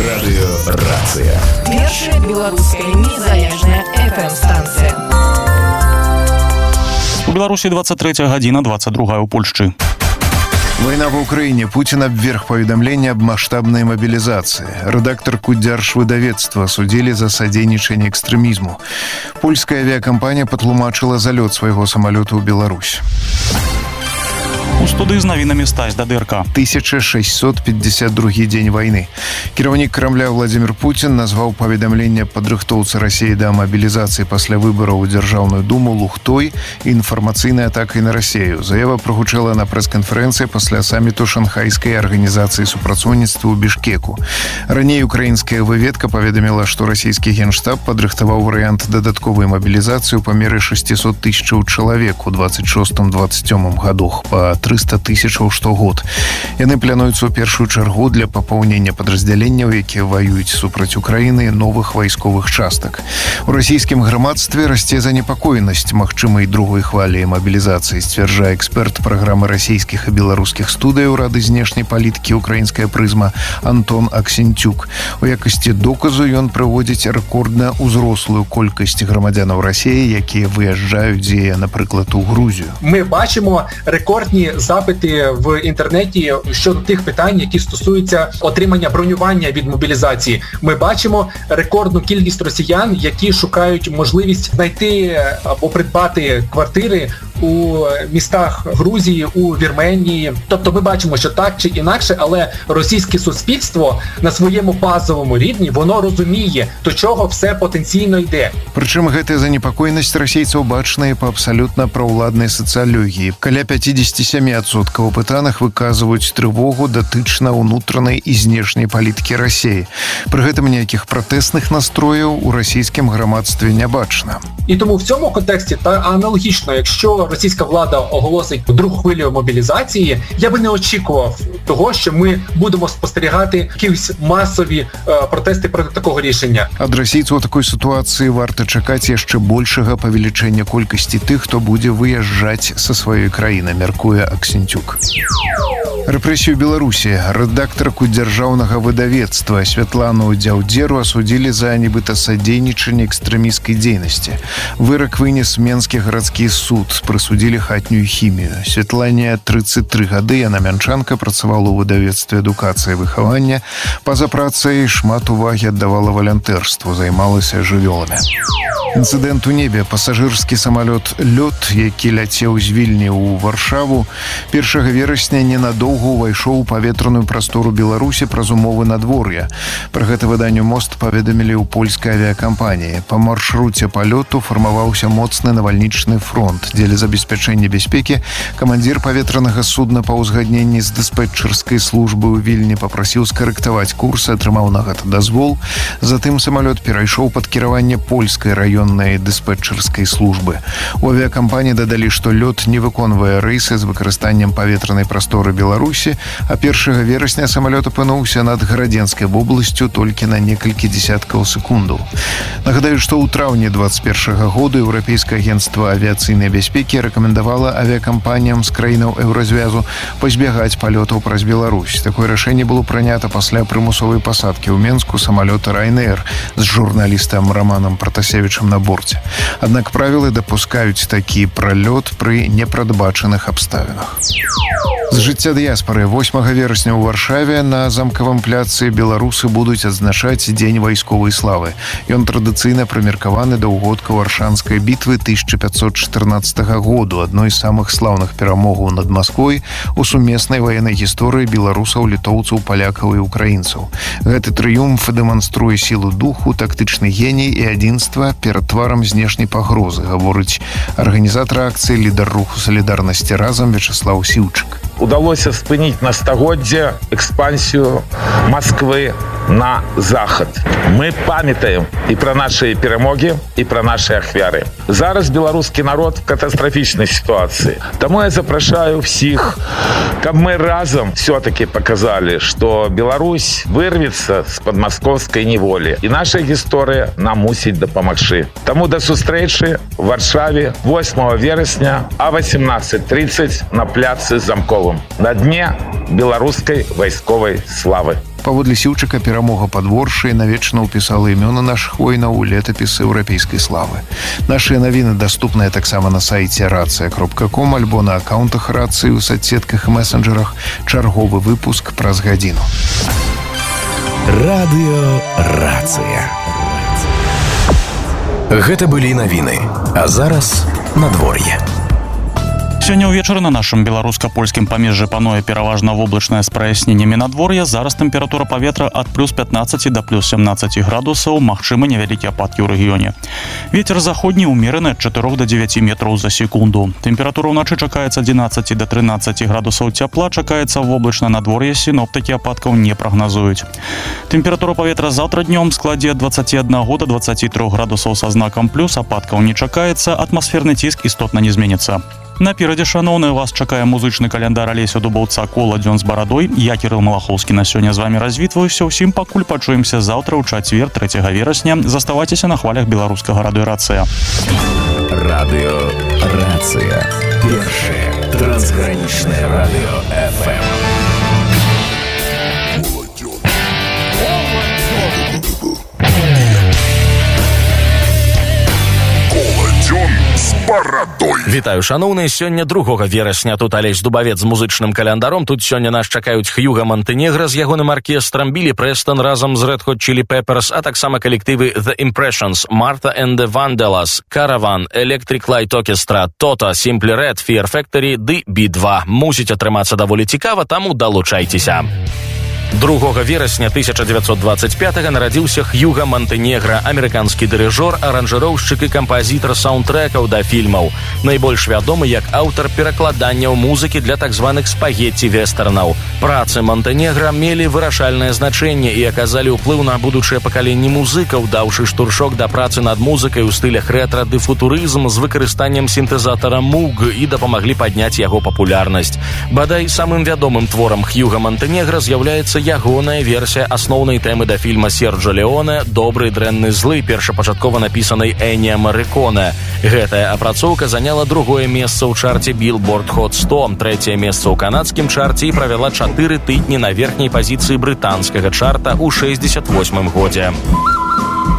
Радыёрацыя. Першая беларуская незалежная FM-станцыя. У Беларусі 23 гадзіна, 22 у Польшчы. Война в Украине. Путин обверг поведомление об масштабной мобилизации. Редакторку Держвыдавецтва судили за содейничание экстремизму. Польская авиакомпания патлумачыла залет своего самолета ў Беларусь. У студыі з навінамі Стась Дадырка. 1652 дзень войны. Кіраўнік Кремля Владимир Путин назваў паведамленне падрыхтоўцы России да мобилизации пасля выбораў у Дзяржаўную думу лухтой і інфармацыйнай атакай на Россию. Заява прогучала на прэс-канферэнцыі пасля самміту Шанхайскай арганізацыі супрацоўніцтва ў Бішкеку. Раней украінская выведка паведаміла, што расійскі генштаб падрыхтаваў варыянт дадатковай мобілізацыі ў памеры 600 тысячаў чалавек у 26-27 годах па 300 тысячаў штогод. Яны плануюцца ў першую чаргу для папаўнення падраздзяленняў, якія ваююць супраць Украіны, новых вайсковых частак. У расійскім грамадстве расце занепакоенасць магчымай другой хвалі мобілізацыі, сцвярджае эксперт праграмы расійскіх і беларускіх студыяў Рады знешняй палітыкі «Украінская прызма» Антон Аксенцюк. У якасці доказу ён прыводзіць рэкордна ўзрослую колькасць грамадзянаў Расіі, якія выязджаюць, напрыклад, у Грузію. Ми бачимо рекордні запити в інтернеті щодо тих питань, які стосуються отримання бронювання від мобілізації. Ми бачимо рекордну кількість росіян, які шукають можливість знайти або придбати квартири у містах Грузії, у Вірменії. Тобто ми бачимо, що так чи інакше, але російське суспільство на своєму базовому рівні, воно розуміє, до чого все потенційно йде. Причым гэтая занепакоенасць расейцаў бачная па абсалютна праўладнай сацыялогіі. Каля 57% опытаных выказваюць трывогу датычна ўнутранай і знешняй палітыкі Расіі. Пры гэтым ніякіх пратэсных настрояў у расійскім грамадстве не бачна. І тому в цьому контексті та аналогічно, якщо російська влада оголосить другу хвилю мобілізації, я би не очікував того, що ми будемо спостерігати якісь масові протести проти такого рішення. Ад расійцаў у такой сітуацыі варта чакаць яшчэ большага павелічэння колькасці тых, хто будзе выязджаць са сваёй краіны, мяркуе Аксенцюк. Рэпрэсію Беларусі. Рэдактарку дзяржаўнага выдавецтва Святлану Дзяўдзеру асудзілі за нібыта садзейнічанне экстрэмісцкай дзейнасці. Вырак вынес Менскі гарадскі суд, прысудзілі хатнюю хімію. Святлане 33 гады, яна мянчанка, працавала ў выдавецтве адукацыі і выхавання. Па-за працай шмат увагі аддавала валантэрству, займалася жывёламі. Інцыдэнт у небе. Пасажырскі самалёт «Лёт», які ляцеў з Вільні ў Варшаву, 1 верасня ненадоўга ўвайшоў у паветраную прастору Беларусі праз умовы надвор'я. Пра гэта выданню «Мост» паведамілі ў польскай авіякампаніі. Па маршруце палёту фармаваўся моцны навальнічны фронт. Дзеля забеспячэння бяспекі камандзір паветранага судна па ўзгадненні з дыспетчарскай службы ў Вільні папрасіў скарэктаваць курс, атрымаў на гэта дазвол. Затым самалёт перайшоў пад кіраванне польскай раённай дыспетчарскай службы. У авіякампаніі дадалі, што «Лёт» не выконвае рэйсы з выкарыстаннем паветранай прасторы Беларусі, а 1 верасня самалёт апынуўся над Гарадзенскай вобласцю толькі на некалькі дзесяткаў секундаў. Нагадаю, што ў траўні 21 году Еўрапейскае агенцтва авіяцыйнай бяспекі рэкамендавала авіякампаніям з краінаў еўразвязу пазбягаць палётаў праз Беларусь. Такое рашэнне было прынята пасля прымусовай пасадкі ў Менску самалёта «Райнэйр» з журналістам Романом Пратасевічам на борце. Аднак правілы дапускаюць такі пралёт пры непрадбачаных абставінах. З жыцця дыяспары. 8 верасня ў Варшаве на замкавым пляцы беларусы будуць адзначаць Дзень вайсковай славы. Ён традыцыйна прымеркаваны да ўгодка Варшанскай бітвы 1514 году, адной з самых слаўных перамогаў над Масквой у сумеснай ваеннай гісторыі беларусаў, літоўцаў, палякаў і украінцаў. Гэты трыумф дэманструе сілу духу, тактычны геній і адзінства перад тварам знешняй пагрозы, гаворыць арганізатар акцыі, лідар руху салідарнасці разам Вячаслаў Сіўчык. Удалося спыніць на стагоддзе экспансію Москвы на захад. Мы памятаем і пра нашыя перамогі, і пра нашыя ахвяры. Зараз беларускі народ в катастрафічнай сітуацыі. Таму я запрашаю всіх, каб мы разам все-таки показали, што Беларусь вырвецца з-пад маскоўскай неволі. І наша гісторыя нам мусіць дапамагчы. Таму да сустрэчы в Варшаве 8 верасня а 18:30 на пляцы Замковым на дне беларускай вайсковай славы. Паводле Сіўчыка перамога падворшай навечна ўпісала імёны нашых воінаў у летапісы еўрапейскай славы. Нашыя навіны даступныя таксама на сайце racia.com альбо на аккаунтах рацыі ў соцсетках і месенджерах. Чарговы выпуск праз гадзіну. Радыё Рацыя. Гэта былі навіны. А зараз надвор'е. Сёння ўвечары на нашым беларуска-польскім памежжы пануе пераважна воблачнае з праясненнямі надвор'я. Зараз тэмпература паветра ад плюс 15 да плюс 17 градусаў, магчымы невялікія ападкі ў рэгіёне. Вецер заходні ўмераны ад 4 до 9 метраў за секунду. Тэмпература ўначы чакаецца 11 до 13 градусаў цяпла, чакаецца воблачнае надвор'е, сіноптыкі ападкаў не прагназуюць. Тэмпература паветра заўтра днём складзе ад 21 до 23 градусаў са знакам плюс, ападкаў не чакаецца, атмасферны ціск істотна не зменіцца. Наперадзе, шаноўныя, вас чакае музычны каляндар Алеся Дубаўца «Кола дзён з барадой». Я, Кірыл Малахоўскі, на сёння з вамі развітваюся. Усім пакуль пачуемся заўтра ў чацвер 3 верасня. Заставайцеся на хвалях беларускага радыё Рацыя. Радыё Рацыя. Першае трансгранічнае радыё FM. Вітаю, шаноўныя, сёння 2 верасня. Тут Алесь Дубавец з музычным календаром. Тут сёння нас чакаюць Хьюга Монтенегра з ягоным аркестрам, Білі Прэстон разам з Red Hot Chili Peppers, а таксама калектывы The Impressions, Martha and the Vandellas, Caravan, Electric Light Orchestra, Toto, Simply Red, Fear Factory ды B2. Мусіць атрымацца даволі цікава, таму далучайцеся. 2 верасня 1925-го нарадзіўся Хьюга Монтенегра, амерыканскі дырыжор, аранжыроўшчык і кампазітар саундтрэкаў да фільмаў. Найбольш вядомы як аўтар перакладанняў музыкі для так званых спагетці-вестэрнаў. Працы Монтенегра мелі вырашальнае значэнне і аказалі ўплыў на будучае пакаленне музыкаў, даўшы штуршок да працы над музыкай у стылях рэтра ды футурызм з выкарыстаннем сінтэзатара Moog і дапамаглі падняць яго папулярнасць. Бадай, самым вядомым творам Хьюга Монтенегра з'яўляецца ягоная версія асноўнай тэмы да фільма Серджо Леоне «Добры, дрэнны, злы», першапачаткова напісанай Эніа Марриконе. Гэтая апрацоўка заняла 2-е месца ў чарце Billboard Hot 100, 3-е месца ў канадскім чарце і правяла 4 тыдні на верхняй пазіцыі брытанскага чарта ў 68-м годзе.